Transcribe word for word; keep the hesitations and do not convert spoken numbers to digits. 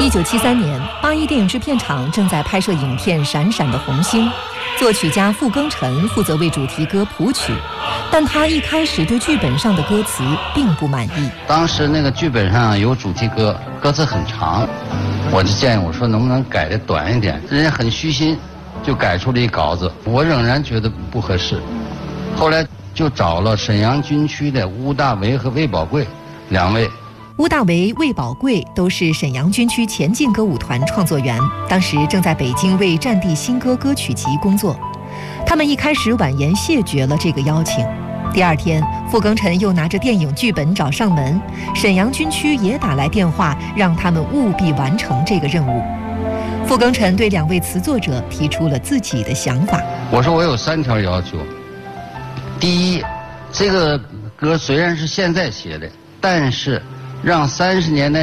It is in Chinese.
一九七三年，八一电影制片厂正在拍摄影片《闪闪的红星》，作曲家傅庚辰负责为主题歌谱曲，但他一开始对剧本上的歌词并不满意。 当时那个剧本上有主题歌，歌词很长，我就建议我说能不能改得短一点，人家很虚心，就改出了一稿子，我仍然觉得不合适。后来就找了沈阳军区的邬大为和魏宝贵两位。 邬大为、魏宝贵都是沈阳军区前进歌舞团创作员，当时正在北京为战地新歌歌曲集工作。他们一开始婉言谢绝了这个邀请。第二天，傅庚辰又拿着电影剧本找上门，沈阳军区也打来电话，让他们务必完成这个任务。傅庚辰对两位词作者提出了自己的想法。 我说我有三条要求。第一，这个歌虽然是现在写的，但是让三十年代